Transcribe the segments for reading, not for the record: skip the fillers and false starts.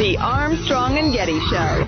The Armstrong and Getty Show.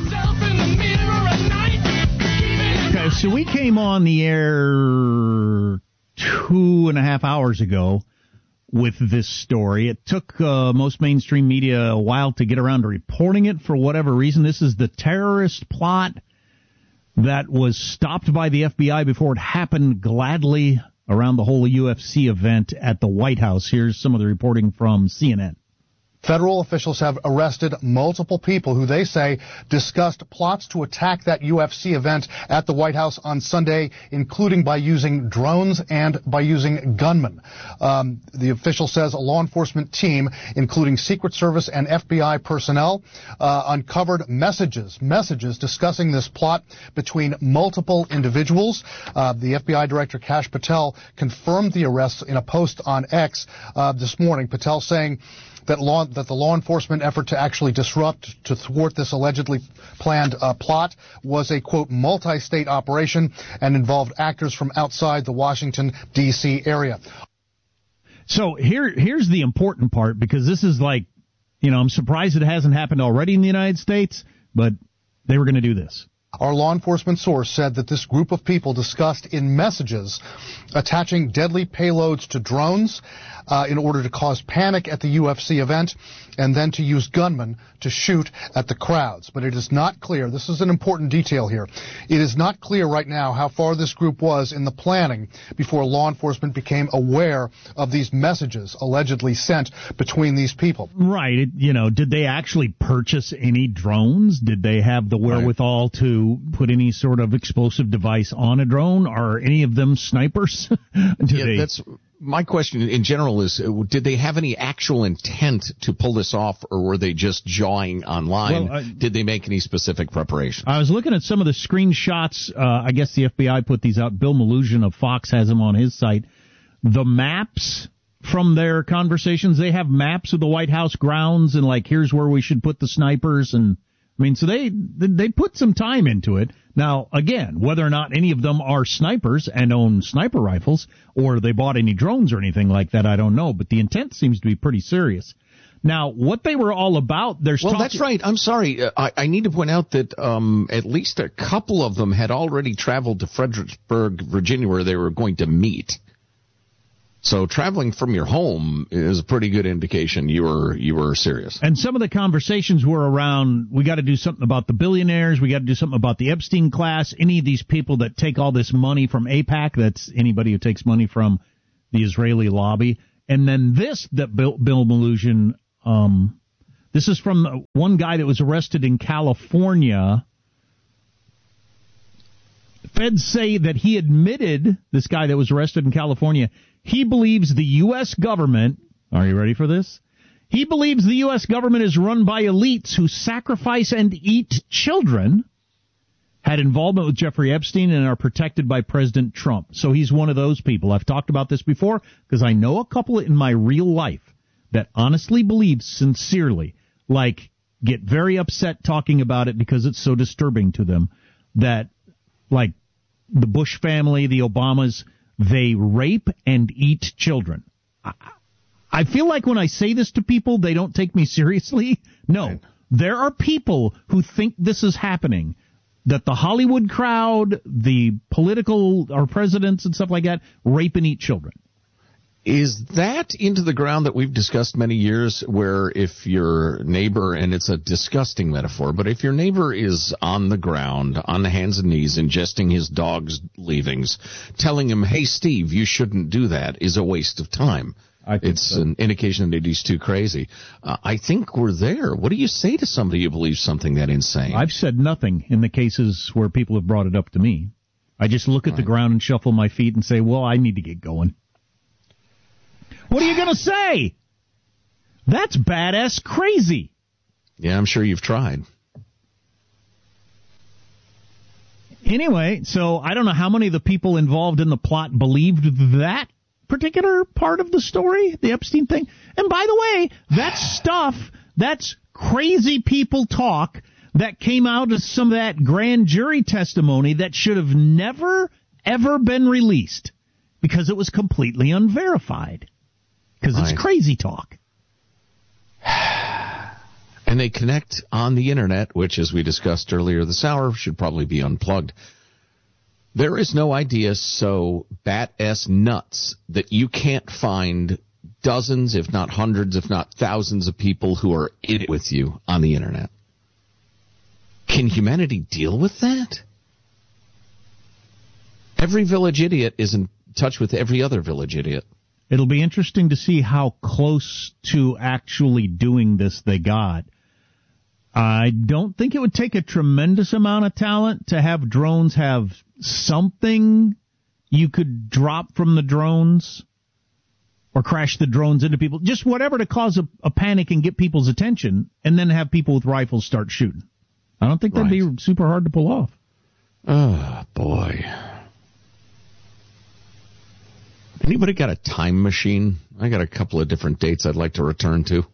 Okay, so we came on the air 2.5 hours ago with this story. It took most mainstream media a while to get around to reporting it for whatever reason. This is the terrorist plot that was stopped by the FBI before it happened gladly around the whole UFC event at the White House. Here's some of the reporting from CNN. Federal officials have arrested multiple people who they say discussed plots to attack that UFC event at the White House on Sunday, including by using drones and by using gunmen. The official says a law enforcement team, including Secret Service and FBI personnel, uncovered messages discussing this plot between multiple individuals. The FBI Director Kash Patel confirmed the arrests in a post on X this morning. Patel saying that the law enforcement effort to actually to thwart this allegedly planned plot was a, quote, multi-state operation and involved actors from outside the Washington, D.C. area. So here's the important part, because this is like, I'm surprised it hasn't happened already in the United States, but they were going to do this. Our law enforcement source said that this group of people discussed in messages attaching deadly payloads to drones in order to cause panic at the UFC event and then to use gunmen to shoot at the crowds. But it is not clear, this is an important detail here, it is not clear right now how far this group was in the planning before law enforcement became aware of these messages allegedly sent between these people. Right. Did they actually purchase any drones? Did they have the wherewithal to put any sort of explosive device on a drone? Are any of them snipers? That's my question in general is, did they have any actual intent to pull this off, or were they just jawing online? Well, did they make any specific preparations? I was looking at some of the screenshots. I guess the FBI put these out. Bill Malugin of Fox has them on his site. The maps from their conversations, they have maps of the White House grounds and like, here's where we should put the snipers. And so they put some time into it. Now, again, whether or not any of them are snipers and own sniper rifles, or they bought any drones or anything like that, I don't know. But the intent seems to be pretty serious. Now, what they were all about, that's right. I'm sorry. I need to point out that at least a couple of them had already traveled to Fredericksburg, Virginia, where they were going to meet. So traveling from your home is a pretty good indication you were serious. And some of the conversations were around, we got to do something about the billionaires, we got to do something about the Epstein class, any of these people that take all this money from AIPAC, that's anybody who takes money from the Israeli lobby. And then this, that Bill Malugin, this is from one guy that was arrested in California. Feds say that he admitted, this guy that was arrested in California, he believes the U.S. government, are you ready for this? He believes the U.S. government is run by elites who sacrifice and eat children, had involvement with Jeffrey Epstein, and are protected by President Trump. So he's one of those people. I've talked about this before because I know a couple in my real life that honestly believe sincerely, like get very upset talking about it because it's so disturbing to them, that like the Bush family, the Obamas, they rape and eat children. I feel like when I say this to people, they don't take me seriously. No, there are people who think this is happening, that the Hollywood crowd, the political or presidents and stuff like that, rape and eat children. Is that into the ground that we've discussed many years, where if your neighbor, and it's a disgusting metaphor, but if your neighbor is on the ground, on the hands and knees, ingesting his dog's leavings, telling him, hey, Steve, you shouldn't do that, is a waste of time. It's an indication that he's too crazy. I think we're there. What do you say to somebody who believes something that insane? I've said nothing in the cases where people have brought it up to me. I just look at the ground and shuffle my feet and say, well, I need to get going. What are you going to say? That's badass crazy. Yeah, I'm sure you've tried. Anyway, so I don't know how many of the people involved in the plot believed that particular part of the story, the Epstein thing. And by the way, that's stuff, that's crazy people talk that came out of some of that grand jury testimony that should have never, ever been released because it was completely unverified. Because it's crazy talk. And And they connect on the internet, which, as we discussed earlier this hour, should probably be unplugged. There is no idea so bat-ass nuts that you can't find dozens, if not hundreds, if not thousands of people who are in it with you on the internet. Can humanity deal with that? Every village idiot is in touch with every other village idiot. It'll be interesting to see how close to actually doing this they got. I don't think it would take a tremendous amount of talent to have drones have something you could drop from the drones or crash the drones into people. Just whatever to cause a panic and get people's attention, and then have people with rifles start shooting. I don't think that'd be super hard to pull off. Oh, boy. Anybody got a time machine? I got a couple of different dates I'd like to return to.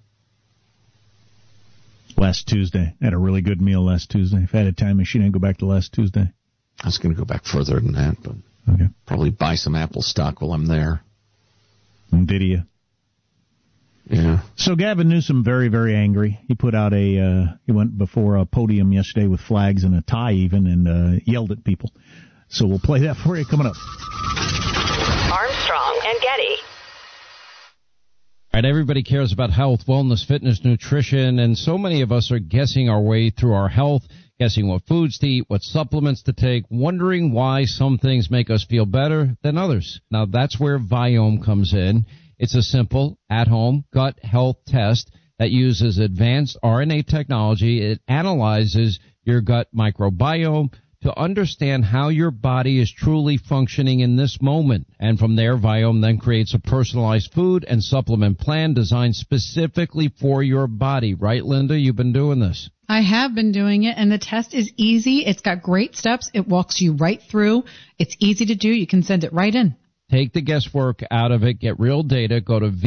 Last Tuesday. I had a really good meal last Tuesday. If I had a time machine, I'd go back to last Tuesday. I was going to go back further than that, but probably buy some Apple stock while I'm there. Did you? Yeah. So Gavin Newsom, very, very angry. He put out he went before a podium yesterday with flags and a tie even, and yelled at people. So we'll play that for you coming up. Armstrong and Getty. All right, everybody cares about health, wellness, fitness, nutrition, and so many of us are guessing our way through our health, guessing what foods to eat, what supplements to take, wondering why some things make us feel better than others. Now, that's where Viome comes in. It's a simple, at-home gut health test that uses advanced RNA technology. It analyzes your gut microbiome to understand how your body is truly functioning in this moment. And from there, Viome then creates a personalized food and supplement plan designed specifically for your body. Right, Linda? You've been doing this. I have been doing it, and the test is easy. It's got great steps. It walks you right through. It's easy to do. You can send it right in. Take the guesswork out of it. Get real data. Go to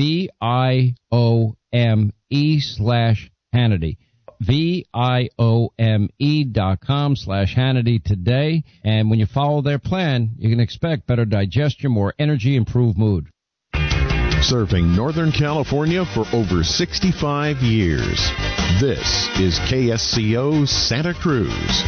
VIOME/Hannity. VIOME.com/Hannity today. And when you follow their plan, you can expect better digestion, more energy, improved mood. Serving Northern California for over 65 years. This is KSCO Santa Cruz.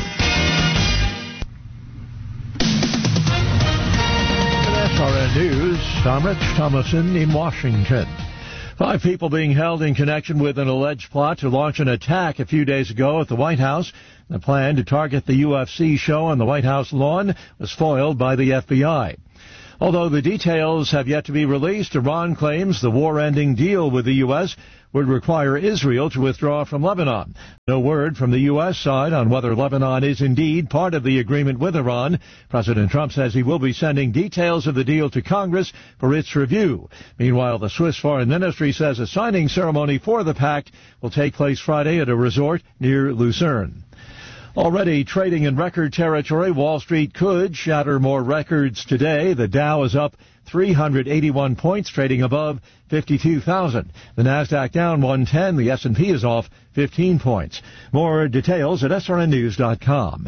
SRN News, I'm Rich Thomason in Washington. 5 people being held in connection with an alleged plot to launch an attack a few days ago at the White House. The plan to target the UFC show on the White House lawn was foiled by the FBI. Although the details have yet to be released, Iran claims the war-ending deal with the U.S. would require Israel to withdraw from Lebanon. No word from the U.S. side on whether Lebanon is indeed part of the agreement with Iran. President Trump says he will be sending details of the deal to Congress for its review. Meanwhile, the Swiss Foreign Ministry says a signing ceremony for the pact will take place Friday at a resort near Lucerne. Already trading in record territory, Wall Street could shatter more records today. The Dow is up 381 points, trading above 52,000. The Nasdaq down 110. The S&P is off 15 points. More details at srnnews.com.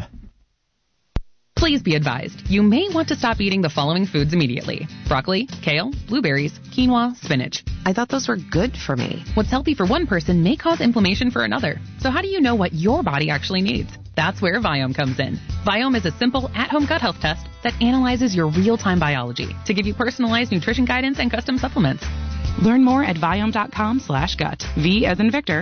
Please be advised, you may want to stop eating the following foods immediately. Broccoli, kale, blueberries, quinoa, spinach. I thought those were good for me. What's healthy for one person may cause inflammation for another. So how do you know what your body actually needs? That's where Viome comes in. Viome is a simple, at-home gut health test that analyzes your real-time biology to give you personalized nutrition guidance and custom supplements. Learn more at Viome.com/gut. V as in Victor,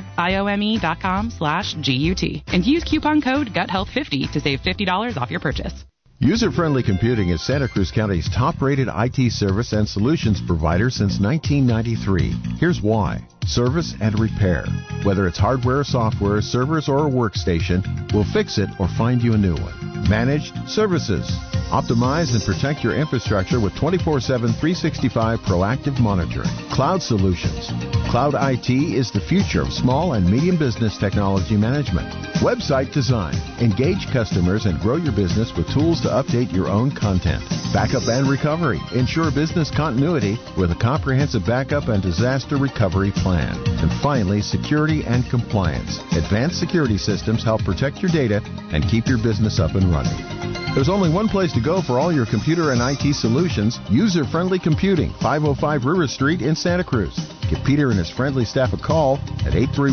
IOME.com/GUT. And use coupon code GUTHEALTH50 to save $50 off your purchase. User-Friendly Computing is Santa Cruz County's top-rated IT service and solutions provider since 1993. Here's why. Service and repair. Whether it's hardware, software, servers, or a workstation, we'll fix it or find you a new one. Managed services. Optimize and protect your infrastructure with 24/7, 365 proactive monitoring. Cloud solutions. Cloud IT is the future of small and medium business technology management. Website design. Engage customers and grow your business with tools to update your own content. Backup and recovery. Ensure business continuity with a comprehensive backup and disaster recovery plan. And finally, security and compliance. Advanced security systems help protect your data and keep your business up and running. There's only one place to go for all your computer and IT solutions, User-Friendly Computing, 505 River Street in Santa Cruz. Give Peter and his friendly staff a call at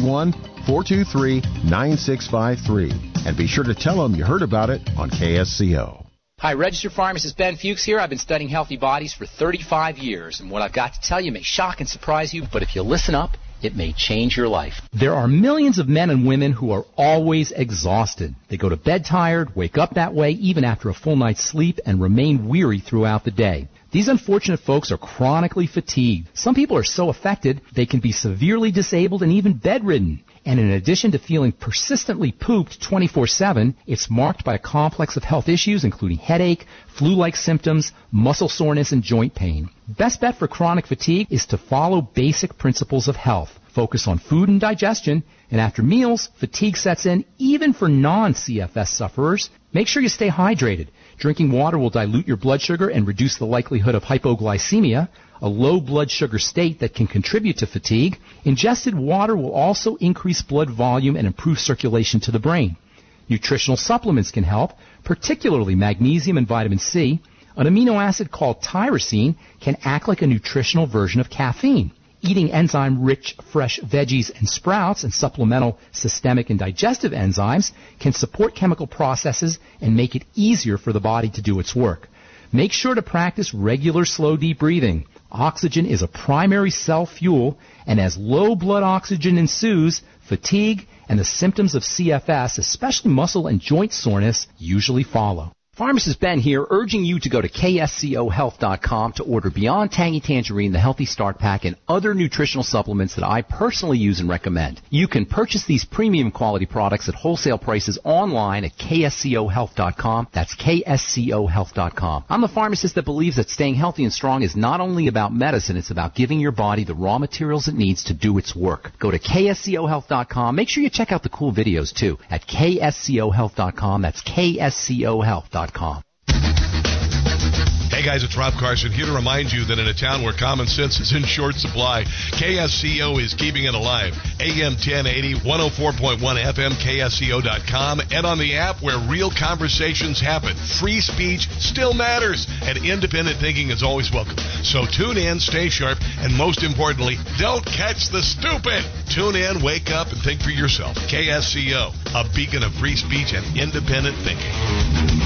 831-423-9653. And be sure to tell them you heard about it on KSCO. Hi, registered pharmacist Ben Fuchs here. I've been studying healthy bodies for 35 years, and what I've got to tell you may shock and surprise you, but if you listen up, it may change your life. There are millions of men and women who are always exhausted. They go to bed tired, wake up that way even after a full night's sleep, and remain weary throughout the day. These unfortunate folks are chronically fatigued. Some people are so affected they can be severely disabled and even bedridden. And in addition to feeling persistently pooped 24/7, it's marked by a complex of health issues including headache, flu-like symptoms, muscle soreness, and joint pain. Best bet for chronic fatigue is to follow basic principles of health. Focus on food and digestion, and after meals, fatigue sets in even for non-CFS sufferers. Make sure you stay hydrated. Drinking water will dilute your blood sugar and reduce the likelihood of hypoglycemia, a low blood sugar state that can contribute to fatigue. Ingested water will also increase blood volume and improve circulation to the brain. Nutritional supplements can help, particularly magnesium and vitamin C. An amino acid called tyrosine can act like a nutritional version of caffeine. Eating enzyme-rich fresh veggies and sprouts and supplemental systemic and digestive enzymes can support chemical processes and make it easier for the body to do its work. Make sure to practice regular slow deep breathing. Oxygen is a primary cell fuel, and as low blood oxygen ensues, fatigue and the symptoms of CFS, especially muscle and joint soreness, usually follow. Pharmacist Ben here, urging you to go to KSCOHealth.com to order Beyond Tangy Tangerine, the Healthy Start Pack, and other nutritional supplements that I personally use and recommend. You can purchase these premium quality products at wholesale prices online at KSCOHealth.com. That's KSCOHealth.com. I'm the pharmacist that believes that staying healthy and strong is not only about medicine, it's about giving your body the raw materials it needs to do its work. Go to KSCOHealth.com. Make sure you check out the cool videos, too, at KSCOHealth.com. That's KSCOHealth.com. Hey guys, it's Rob Carson here to remind you that in a town where common sense is in short supply, KSCO is keeping it alive. AM 1080, 104.1 FM, KSCO.com, and on the app where real conversations happen. Free speech still matters, and independent thinking is always welcome. So tune in, stay sharp, and most importantly, don't catch the stupid. Tune in, wake up, and think for yourself. KSCO, a beacon of free speech and independent thinking.